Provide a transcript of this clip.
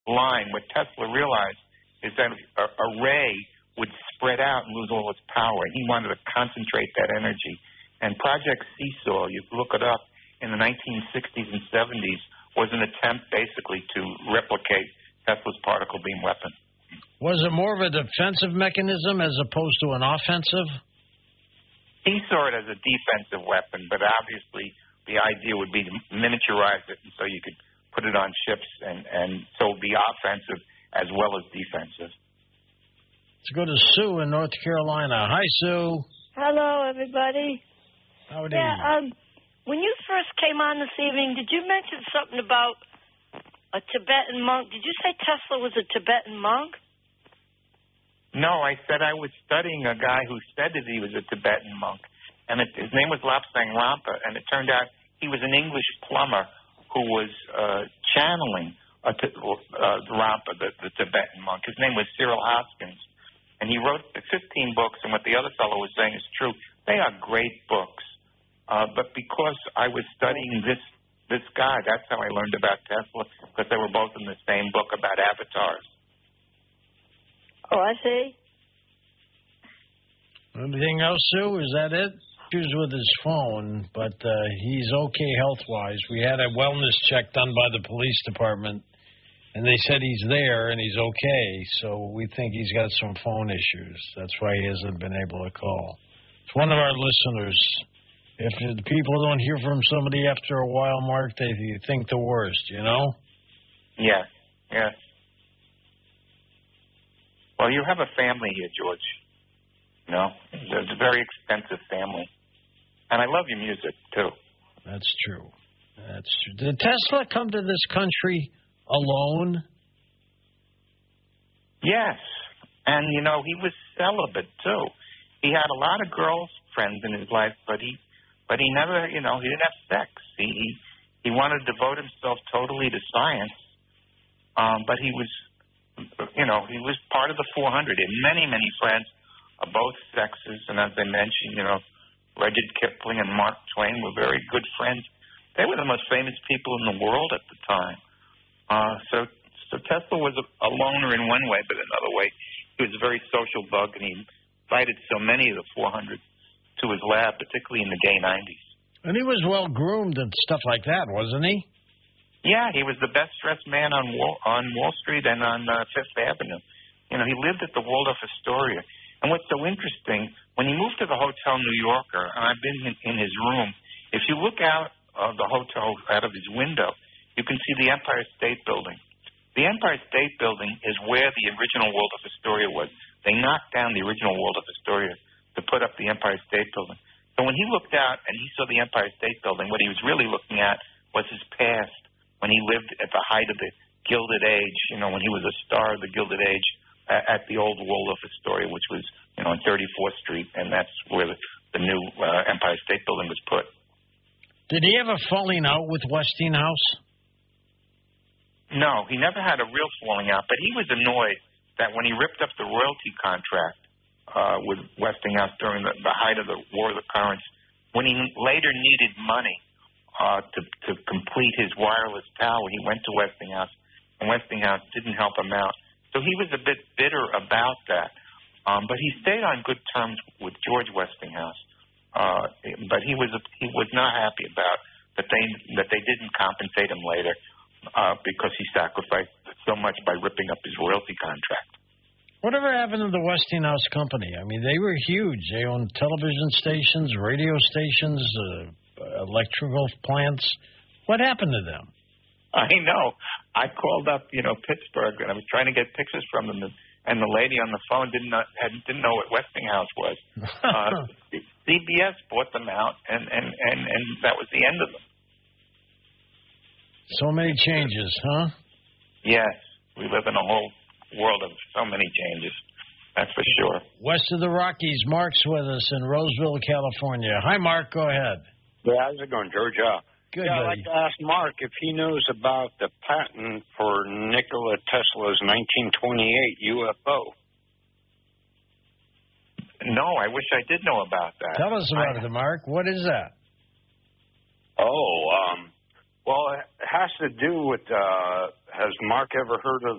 line. What Tesla realized is that a ray would spread out and lose all its power. He wanted to concentrate that energy. And Project Seesaw, you look it up, in the 1960s and 70s, was an attempt basically to replicate Tesla's particle beam weapon. Was it more of a defensive mechanism as opposed to an offensive? He saw it as a defensive weapon, but obviously the idea would be to miniaturize it and so you could put it on ships and so it would be offensive as well as defensive. Let's go to Sue in North Carolina. Hi, Sue. Hello, everybody. Howdy. Yeah, when you first came on this evening, did you mention something about a Tibetan monk? Did you say Tesla was a Tibetan monk? No, I said I was studying a guy who said that he was a Tibetan monk, and his name was Lapsang Rampa, and it turned out he was an English plumber who was channeling Rampa, the Tibetan monk. His name was Cyril Hoskins, and he wrote 15 books, and what the other fellow was saying is true. They are great books, but because I was studying this guy, that's how I learned about Tesla, because they were both in the same book about avatars. Oh, I see. Anything else, Sue? Is that it? Issues with his phone, but he's okay health-wise. We had a wellness check done by the police department, and they said he's there and he's okay, so we think he's got some phone issues. That's why he hasn't been able to call. It's one of our listeners. If the people don't hear from somebody after a while, Mark, they think the worst, you know? Yeah, yeah. Well, you have a family here, George. You know, it's a very expensive family. And I love your music, too. That's true. That's true. Did Tesla come to this country alone? Yes. And, you know, he was celibate, too. He had a lot of girlfriends in his life, but he never, you know, he didn't have sex. He wanted to devote himself totally to science, but he was, you know, he was part of the 400. He had many, many friends of both sexes, and as I mentioned, you know, Rudyard Kipling and Mark Twain were very good friends. They were the most famous people in the world at the time. So Tesla was a loner in one way, but another way, he was a very social bug, and he invited so many of the 400 to his lab, particularly in the gay 90s. And he was well-groomed and stuff like that, wasn't he? Yeah, he was the best-dressed man on Wall Street and on Fifth Avenue. You know, he lived at the Waldorf Astoria. And what's so interesting, when he moved to the Hotel New Yorker, and I've been in his room, if you look out of the hotel, out of his window, you can see the Empire State Building. The Empire State Building is where the original Waldorf Astoria was. They knocked down the original Waldorf Astoria to put up the Empire State Building. So when he looked out and he saw the Empire State Building, what he was really looking at was his past, when he lived at the height of the Gilded Age, you know, when he was a star of the Gilded Age at the old Waldorf Astoria, which was, you know, on 34th Street, and that's where the new Empire State Building was put. Did he have a falling out with Westinghouse? No, he never had a real falling out, but he was annoyed that when he ripped up the royalty contract with Westinghouse during the height of the War of the Currents, when he later needed money to complete his wireless tower, he went to Westinghouse, and Westinghouse didn't help him out. So he was a bit bitter about that. But he stayed on good terms with George Westinghouse. But he was not happy about that they didn't compensate him later because he sacrificed so much by ripping up his royalty contract. Whatever happened to the Westinghouse company? I mean, they were huge. They owned television stations, radio stations, electrical plants. What happened to them? I know. I called up, you know, Pittsburgh, and I was trying to get pictures from them, and the lady on the phone didn't know what Westinghouse was. CBS bought them out, and that was the end of them. So many changes, huh? Yes, we live in a whole world of so many changes. That's for sure. West of the Rockies, Mark's with us in Roseville, California. Hi, Mark. Go ahead. Yeah, how's it going, George? Good, I'd buddy. like to ask Mark if he knows about the patent for Nikola Tesla's 1928 UFO. No, I wish I did know about that. Tell us about it, Mark. What is that? Well, it has to do with, has Mark ever heard of